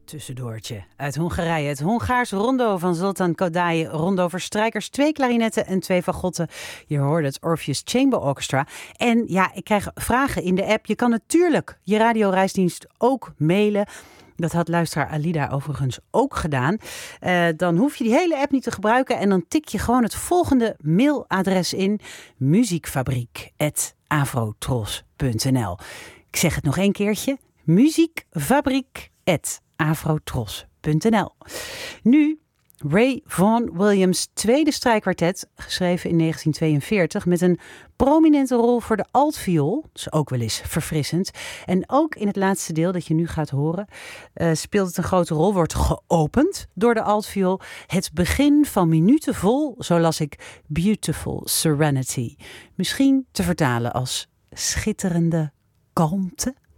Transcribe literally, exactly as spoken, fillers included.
tussendoortje uit Hongarije. Het Hongaars rondo van Zoltán Kodály. Rondo voor strijkers, twee klarinetten en twee fagotten. Je hoorde het Orpheus Chamber Orchestra. En ja, ik krijg vragen in de app. Je kan natuurlijk je radioreisdienst ook mailen. Dat had luisteraar Alida overigens ook gedaan. Uh, dan hoef je die hele app niet te gebruiken. En dan tik je gewoon het volgende mailadres in. muziekfabriek apenstaartje avrotros punt n l. Ik zeg het nog één keertje. muziekfabriek apenstaartje avrotros punt n l. Nu Ray Vaughan Williams' tweede strijkkwartet, geschreven in negentien tweeënveertig, met een prominente rol voor de altviool. Dat is ook wel eens verfrissend. En ook in het laatste deel dat je nu gaat horen, uh, speelt het een grote rol, wordt geopend door de altviool. Het begin van minuten vol, zo las ik, Beautiful Serenity. Misschien te vertalen als schitterende kalmte.